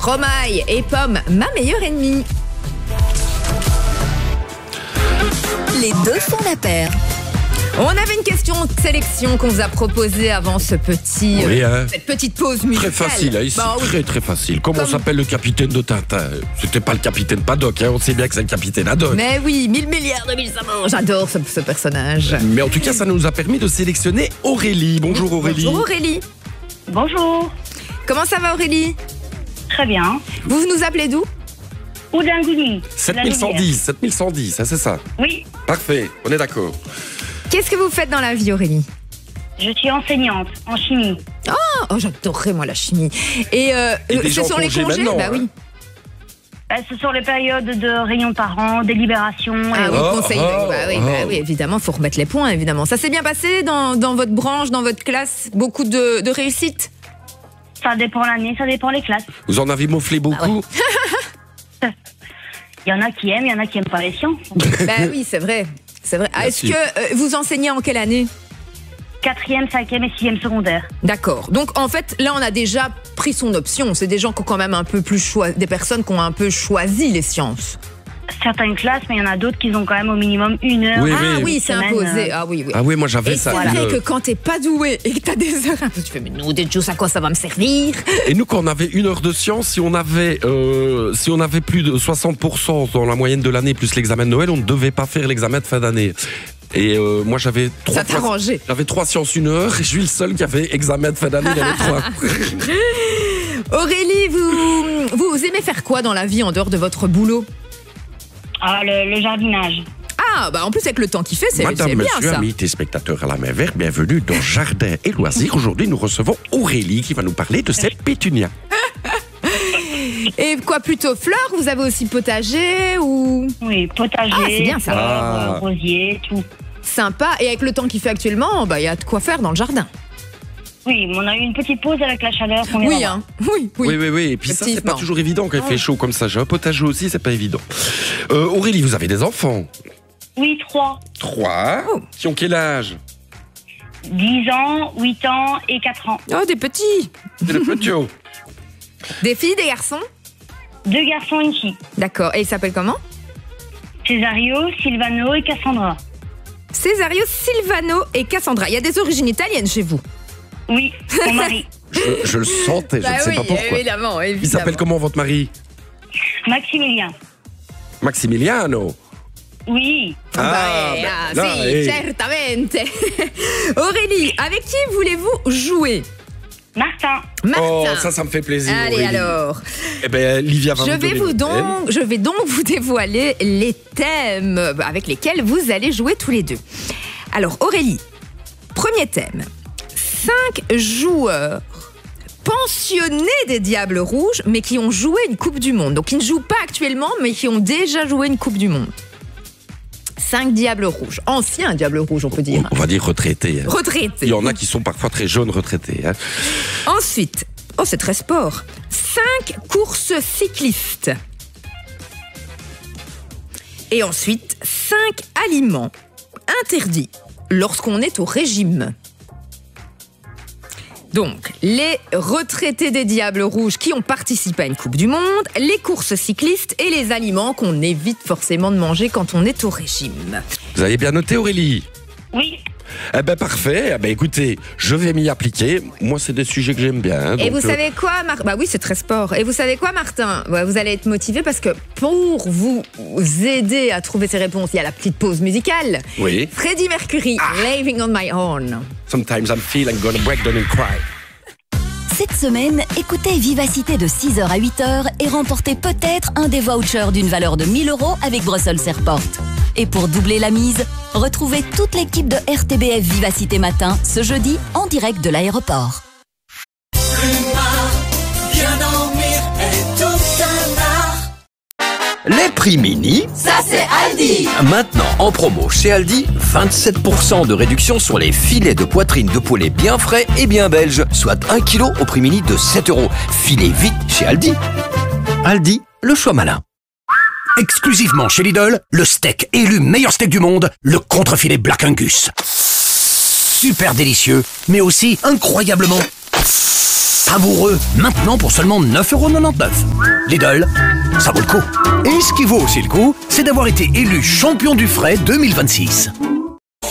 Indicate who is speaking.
Speaker 1: Stromae et Pomme, ma meilleure ennemie.
Speaker 2: Les deux font la paire.
Speaker 1: On avait une question de sélection qu'on vous a proposée avant ce petit, cette petite pause musicale.
Speaker 3: Très facile, ici.
Speaker 1: Bah, oui.
Speaker 3: Très facile. Comment s'appelle le capitaine de Tintin? C'était pas le capitaine Paddock, on sait bien que c'est le capitaine Haddock.
Speaker 1: Mais oui, 1000 milliards de mille sabots. J'adore ce personnage.
Speaker 3: Mais en tout cas, ça nous a permis de sélectionner Aurélie. Bonjour Aurélie.
Speaker 1: Bonjour Aurélie.
Speaker 4: Bonjour.
Speaker 1: Comment ça va Aurélie?
Speaker 4: Très bien.
Speaker 1: Vous nous appelez d'où?
Speaker 4: Oudingouni.
Speaker 3: 7110, c'est ça?
Speaker 4: Oui,
Speaker 3: Parfait, on est d'accord.
Speaker 1: Qu'est-ce que vous faites dans la vie Aurélie?
Speaker 4: je suis enseignante en chimie.
Speaker 1: Oh, j'adorerais moi la chimie. Et
Speaker 3: des
Speaker 1: ce
Speaker 3: gens
Speaker 1: sont
Speaker 3: en
Speaker 1: les
Speaker 3: congé
Speaker 1: congés?
Speaker 3: maintenant,
Speaker 1: Bah oui.
Speaker 4: Ce sont les périodes de réunion de parents, délibération.
Speaker 1: Ah oui,
Speaker 3: Oh,
Speaker 1: conseil.
Speaker 3: oh,
Speaker 1: Bah oui, évidemment, faut remettre les points, évidemment. Ça s'est bien passé dans votre branche, dans votre classe? Beaucoup de réussite?
Speaker 4: Ça dépend l'année, ça dépend les classes.
Speaker 3: Vous en avez mouflé beaucoup?
Speaker 4: Il y en a qui aiment, il y en a qui n'aiment pas les sciences.
Speaker 1: Bah oui, c'est vrai. C'est vrai.
Speaker 3: Bien
Speaker 1: Est-ce
Speaker 3: sûr.
Speaker 1: que vous enseignez en quelle année?
Speaker 4: 4e, 5e et 6e secondaire.
Speaker 1: D'accord. Donc en fait, là, on a déjà pris son option. C'est des gens qui ont quand même un peu plus des personnes qui ont un peu choisi les sciences.
Speaker 4: Certaines classes, mais il y en a d'autres qui ont quand même au minimum 1 heure.
Speaker 3: Oui,
Speaker 1: Oui, c'est
Speaker 4: semaine,
Speaker 1: imposé. Ah oui.
Speaker 3: Ah oui, moi j'avais
Speaker 1: Et
Speaker 3: ça.
Speaker 1: c'est vrai que quand t'es pas doué et que t'as des heures, tu fais mais non, des choses à quoi ça va me servir?
Speaker 3: Et nous, quand on avait 1 heure de science, si on avait plus de 60% dans la moyenne de l'année plus l'examen de Noël, on ne devait pas faire l'examen de fin d'année. Et moi, j'avais
Speaker 1: Ça t'a arrangé.
Speaker 3: J'avais 3 sciences 1 heure et je suis le seul qui avait examen de fin d'année, il y avait 3.
Speaker 1: Aurélie, vous aimez faire quoi dans la vie en dehors de votre boulot?
Speaker 4: Ah, le jardinage.
Speaker 1: Ah, bah en plus avec le temps qu'il fait, c'est
Speaker 3: Madame,
Speaker 1: bien
Speaker 3: monsieur,
Speaker 1: ça.
Speaker 3: amis téléspectateurs à la main verte, bienvenue dans Jardin et Loisirs. Aujourd'hui, nous recevons Aurélie qui va nous parler de ses pétunias.
Speaker 1: Et quoi, plutôt fleurs? Vous avez aussi potager ou
Speaker 4: Oui, potager,
Speaker 1: Ah, c'est bien, ça.
Speaker 4: fleurs, rosier, tout.
Speaker 1: sympa? Et avec le temps qu'il fait actuellement, bah il y a de quoi faire dans le jardin.
Speaker 4: Oui, mais on a eu une petite pause avec la chaleur qu'on vient
Speaker 1: Oui,
Speaker 4: d'avoir.
Speaker 1: hein. Oui.
Speaker 3: Oui. Et puis ça, c'est pas
Speaker 1: Effectivement.
Speaker 3: toujours évident quand il fait chaud comme ça. J'ai un potager aussi, c'est pas évident. Aurélie, vous avez des enfants?
Speaker 4: Oui, 3.
Speaker 3: 3.
Speaker 1: Oh.
Speaker 3: Qui ont quel âge?
Speaker 4: 10 ans, 8 ans et 4 ans.
Speaker 1: Oh, des petits.
Speaker 3: C'est le petit.
Speaker 1: Des filles, des garçons?
Speaker 4: 2 garçons et une fille.
Speaker 1: D'accord. Et ils s'appellent comment?
Speaker 4: Césario, Silvano et Cassandra.
Speaker 1: Césario, Silvano et Cassandra. Il y a des origines italiennes chez vous?
Speaker 4: Oui, mon mari.
Speaker 3: Je le sentais, je ne sais pas pourquoi.
Speaker 1: évidemment.
Speaker 3: Il s'appelle comment votre mari?
Speaker 4: Maximilien.
Speaker 3: Maximiliano.
Speaker 4: Oui.
Speaker 1: Sì,
Speaker 3: dai.
Speaker 1: certamente. Aurélie, avec qui voulez-vous jouer?
Speaker 4: Martin.
Speaker 1: Martin.
Speaker 3: Oh, ça me fait plaisir.
Speaker 1: Allez
Speaker 3: Aurélie.
Speaker 1: alors,
Speaker 3: Eh ben, Livia va
Speaker 1: je
Speaker 3: vous donner le thème.
Speaker 1: vais donc vous dévoiler les thèmes avec lesquels vous allez jouer tous les deux. Alors Aurélie, premier thème. 5 joueurs pensionnés des Diables Rouges, mais qui ont joué une Coupe du Monde. Donc qui ne jouent pas actuellement, mais qui ont déjà joué une Coupe du Monde. 5 Diables Rouges, anciens Diables Rouges, on peut dire.
Speaker 3: On va dire retraités. Hein.
Speaker 1: Retraités.
Speaker 3: Il y en a qui sont parfois très jeunes retraités. Hein.
Speaker 1: Ensuite, c'est très sport. 5 courses cyclistes. Et ensuite, 5 aliments interdits lorsqu'on est au régime. Donc, les retraités des Diables Rouges qui ont participé à une Coupe du Monde, les courses cyclistes et les aliments qu'on évite forcément de manger quand on est au régime.
Speaker 3: Vous avez bien noté, Aurélie?
Speaker 4: Oui.
Speaker 3: Eh ben parfait. Eh ben écoutez, je vais m'y appliquer. Moi, c'est des sujets que j'aime bien. Hein,
Speaker 1: Et
Speaker 3: donc,
Speaker 1: vous savez quoi, Bah oui, c'est très sport. Et vous savez quoi, Martin? Vous allez être motivé parce que pour vous aider à trouver ces réponses, il y a la petite pause musicale.
Speaker 3: Oui.
Speaker 1: Freddie Mercury, Living on My Own.
Speaker 3: Sometimes I'm feeling gonna break down and cry.
Speaker 2: Cette semaine, écoutez Vivacité de 6h à 8h et remportez peut-être un des vouchers d'une valeur de 1 000 € avec Brussels Airport. Et pour doubler la mise, retrouvez toute l'équipe de RTBF Vivacité Matin ce jeudi en direct de l'aéroport.
Speaker 5: Les prix mini,
Speaker 2: Ça c'est Aldi.
Speaker 5: maintenant en promo chez Aldi, 27% de réduction sur les filets de poitrine de poulet bien frais et bien belges, soit 1 kg au prix mini de 7 €. Filez vite chez Aldi. Aldi, le choix malin.
Speaker 6: Exclusivement chez Lidl, le steak élu meilleur steak du monde, le contrefilet Black Angus. Super délicieux, mais aussi incroyablement Savoureux, maintenant pour seulement 9,99 €. Lidl, ça vaut le coup. Et ce qui vaut aussi le coup, c'est d'avoir été élu champion du frais 2026.